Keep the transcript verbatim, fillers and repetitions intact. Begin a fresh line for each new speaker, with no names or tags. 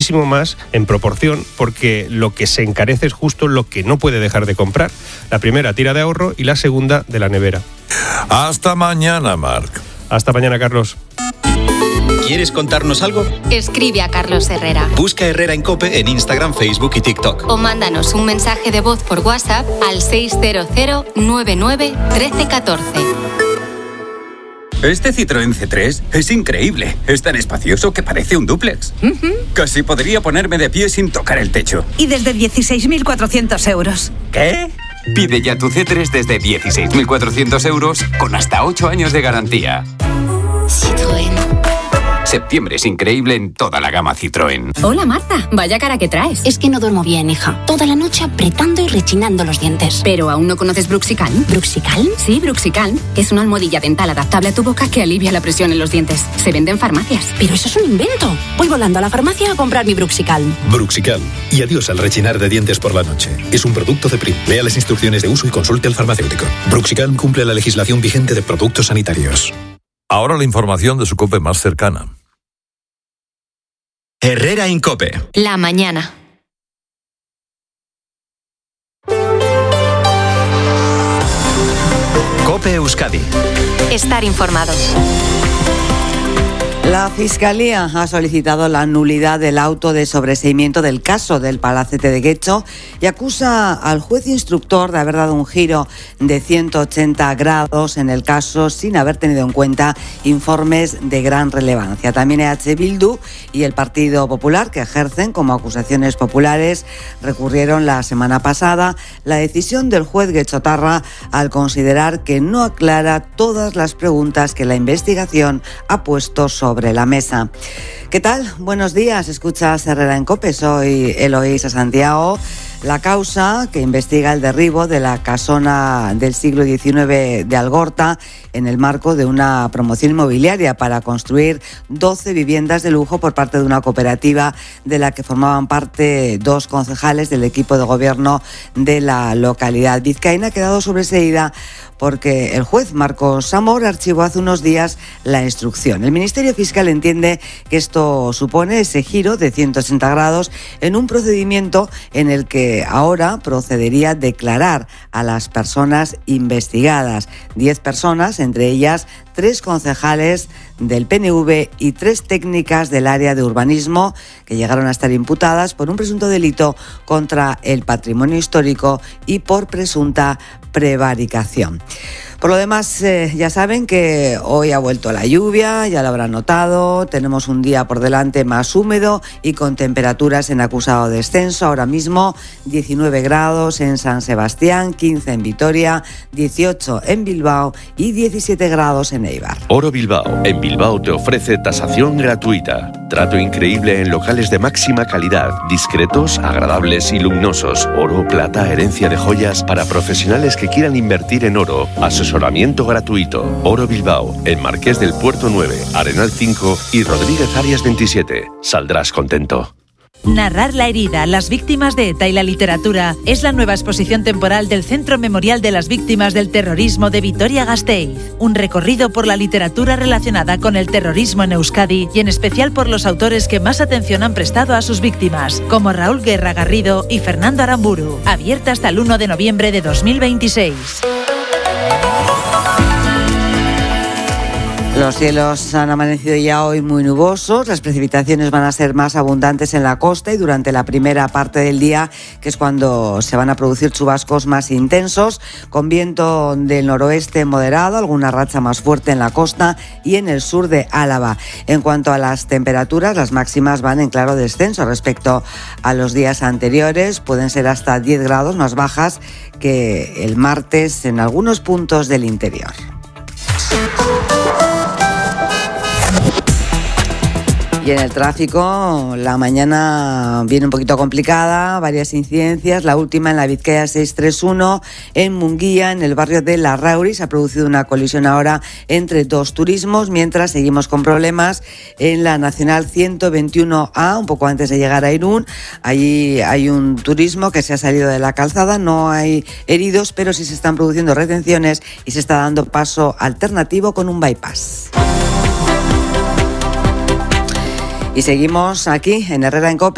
muchísimo más en proporción, porque lo que se encarece es justo lo que no puede dejar de comprar. La primera, tira de ahorro, y la segunda, de la nevera.
Hasta mañana, Marc.
Hasta mañana, Carlos.
¿Quieres contarnos algo?
Escribe a Carlos Herrera.
Busca Herrera en COPE en Instagram, Facebook y TikTok.
O mándanos un mensaje de voz por WhatsApp al seis cero cero nueve nueve uno tres uno cuatro.
Este Citroën C tres es increíble. Es tan espacioso que parece un dúplex. Uh-huh. Casi podría ponerme de pie sin tocar el techo.
Y desde dieciséis mil cuatrocientos euros.
¿Qué? Pide ya tu C tres desde dieciséis mil cuatrocientos euros con hasta ocho años de garantía.
Citroën.
Septiembre es increíble en toda la gama Citroën.
Hola, Marta. Vaya cara que traes.
Es que no duermo bien, hija. Toda la noche apretando y rechinando los dientes.
¿Pero aún no conoces Bruxicalm?
¿Bruxicalm?
Sí, Bruxicalm. Es una almohadilla dental adaptable a tu boca que alivia la presión en los dientes. Se vende en farmacias.
Pero eso es un invento. Voy volando a la farmacia a comprar mi Bruxicalm.
Bruxicalm. Y adiós al rechinar de dientes por la noche. Es un producto de Prim. Lea las instrucciones de uso y consulte al farmacéutico. Bruxicalm cumple la legislación vigente de productos sanitarios.
Ahora la información de su COPE más cercana.
Herrera en COPE.
La mañana.
COPE Euskadi.
Estar informado.
La Fiscalía ha solicitado la nulidad del auto de sobreseimiento del caso del Palacete de Getxo y acusa al juez instructor de haber dado un giro de ciento ochenta grados en el caso sin haber tenido en cuenta informes de gran relevancia. También E H Bildu y el Partido Popular, que ejercen como acusaciones populares, recurrieron la semana pasada la decisión del juez getxotarra al considerar que no aclara todas las preguntas que la investigación ha puesto sobre sobre la mesa. ¿Qué tal? Buenos días, escuchas Herrera en COPE, soy Eloísa Santiago. La causa que investiga el derribo de la casona del siglo diecinueve de Algorta en el marco de una promoción inmobiliaria para construir doce viviendas de lujo por parte de una cooperativa de la que formaban parte dos concejales del equipo de gobierno de la localidad vizcaína ha quedado sobreseída porque el juez Marcos Amor archivó hace unos días la instrucción. El Ministerio Fiscal entiende que esto supone ese giro de ciento ochenta grados en un procedimiento en el que ahora procedería a declarar a las personas investigadas. Diez personas, entre ellas tres concejales del P N V y tres técnicas del área de urbanismo que llegaron a estar imputadas por un presunto delito contra el patrimonio histórico y por presunta prevaricación. Por lo demás, eh, ya saben que hoy ha vuelto la lluvia, ya lo habrán notado, tenemos un día por delante más húmedo y con temperaturas en acusado descenso. Ahora mismo diecinueve grados en San Sebastián, quince en Vitoria, dieciocho en Bilbao y diecisiete grados en Eibar.
Oro Bilbao. En Bilbao te ofrece tasación gratuita. Trato increíble en locales de máxima calidad, discretos, agradables y luminosos. Oro, plata, herencia de joyas para profesionales que quieran invertir en oro. Asesoramiento gratuito. Oro Bilbao, en Marqués del Puerto nueve, Arenal cinco y Rodríguez Arias veintisiete. Saldrás contento.
Narrar la herida, las víctimas de ETA y la literatura es la nueva exposición temporal del Centro Memorial de las Víctimas del Terrorismo de Vitoria-Gasteiz. Un recorrido por la literatura relacionada con el terrorismo en Euskadi y en especial por los autores que más atención han prestado a sus víctimas, como Raúl Guerra Garrido y Fernando Aramburu. Abierta hasta el uno de noviembre de dos mil veintiséis.
Los cielos han amanecido ya hoy muy nubosos, las precipitaciones van a ser más abundantes en la costa y durante la primera parte del día, que es cuando se van a producir chubascos más intensos, con viento del noroeste moderado, alguna racha más fuerte en la costa y en el sur de Álava. En cuanto a las temperaturas, las máximas van en claro descenso respecto a los días anteriores, pueden ser hasta diez grados más bajas que el martes en algunos puntos del interior. Y en el tráfico, la mañana viene un poquito complicada, varias incidencias. La última en la Vizcaya seiscientos treinta y uno, en Munguía, en el barrio de Larrauri. Se ha producido una colisión ahora entre dos turismos, mientras seguimos con problemas en la Nacional ciento veintiuno A, un poco antes de llegar a Irún. Allí hay un turismo que se ha salido de la calzada, no hay heridos, pero sí se están produciendo retenciones y se está dando paso alternativo con un bypass. Y seguimos aquí en Herrera en COPE.